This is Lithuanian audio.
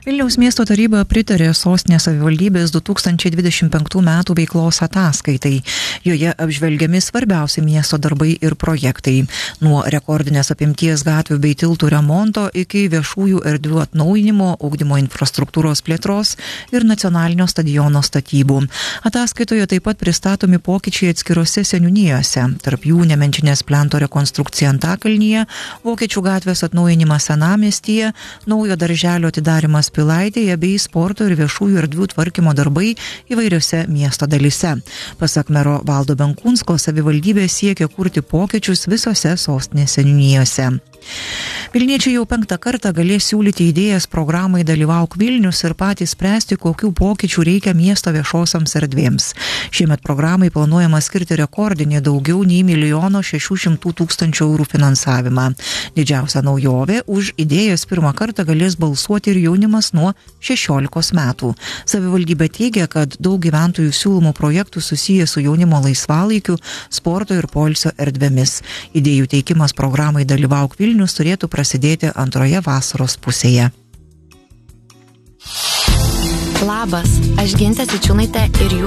Vilniaus miesto taryba pritarė sostinės savivaldybės 2025 metų veiklos ataskaitai. Joje apžvelgiami svarbiausi miesto darbai ir projektai. Nuo rekordinės apimties gatvių bei tiltų remonto iki viešųjų erdvių atnaujinimo, ugdymo infrastruktūros plėtros ir nacionalinio stadiono statybų. Ataskaitoje taip pat pristatomi pokyčiai atskirose seniūnijose. Tarp jų Nemenčinės plento rekonstrukcija Antakalnyje, Vokiečių gatvės atnaujinimas Senamiestyje, naujo darželio atidarimas Pilaitėje bei sporto ir viešųjų erdvių tvarkymo darbai įvairiose miesto dalyse. Pasak mero Valdo Benkunsko, savivaldybė siekia kurti pokyčius visose sostinės seniūnijose. Vilniečiai jau 5. kartą galės siūlyti idėjas programai Dalyvauk Vilnius ir patys spręsti, kokių pokyčių reikia miesto viešosioms erdvėms. Šiemet programai planuojama skirti rekordinį daugiau nei 1,6 milijono finansavimą. Didžiausia naujovė - už idėjas 1. kartą galės balsuoti ir jaunimas nuo 16 metų. Savivaldybė teigia, kad daug gyventojų siūlomų projektų susiję su jaunimo laisvalaikiu, sporto ir poilsio erdvėmis. Idėjų teikimas programai Dalyvauk Vilnius turėtų prasidėti antroje vasaros pusėje. Labas, aš Gintė Sičiūnaitė ir